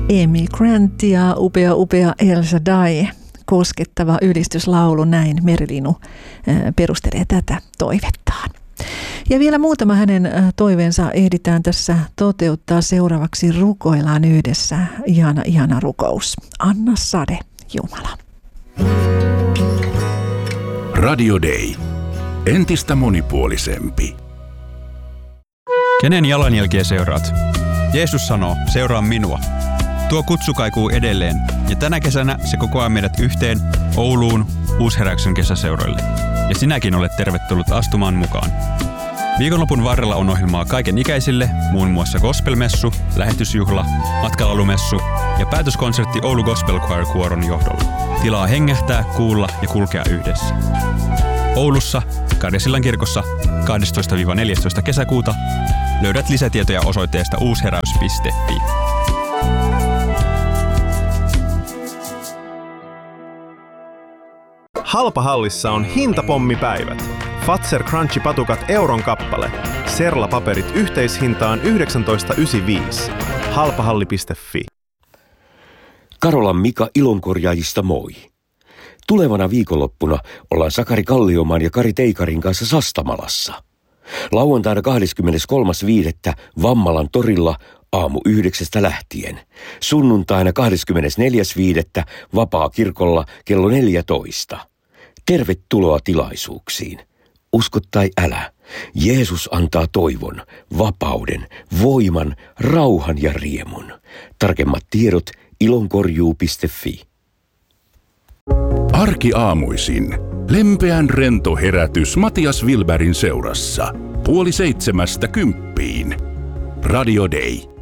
Amy Grant ja upea El Shaddai, koskettava ylistyslaulu, näin Merilinu perustelee tätä toivettaan. Ja vielä muutama hänen toiveensa ehditään tässä toteuttaa. Seuraavaksi rukoillaan yhdessä. Ihana rukous. Anna sade, Jumala. Radio Day. Entistä monipuolisempi. Kenen jalanjälkiä seuraat? Jeesus sanoo, seuraa minua. Tuo kutsu kaikuu edelleen, ja tänä kesänä se kokoaa meidät yhteen Ouluun Uusheräyksen kesäseuroille. Ja sinäkin olet tervetullut astumaan mukaan. Viikonlopun varrella on ohjelmaa kaiken ikäisille, muun muassa gospelmessu, lähetysjuhla, matkalalumessu ja päätöskonsertti Oulu Gospel Choir -kuoron johdolla. Tilaa hengähtää, kuulla ja kulkea yhdessä. Oulussa, Karjasillan kirkossa 12-14 kesäkuuta löydät lisätietoja osoitteesta uusheräys.fi. Halpahallissa on hintapommipäivät. Fazer Crunchy-patukat euron kappale. Serla-paperit yhteishintaan 19,95. Halpahalli.fi. Karolan Mika Ilonkorjaajista moi. Tulevana viikonloppuna ollaan Sakari Kalliomaan ja Kari Teikarin kanssa Sastamalassa. Lauantaina 23.5. Vammalan torilla aamu 9 lähtien. Sunnuntaina 24.5. Vapaakirkolla kello 14. Tervetuloa tilaisuuksiin. Usko tai älä, Jeesus antaa toivon, vapauden, voiman, rauhan ja riemun. Tarkemmat tiedot ilonkorjuu.fi. Arkiaamuisin. Lempeän rento herätys Matias Wilbergin seurassa. 6:30. Radio Day.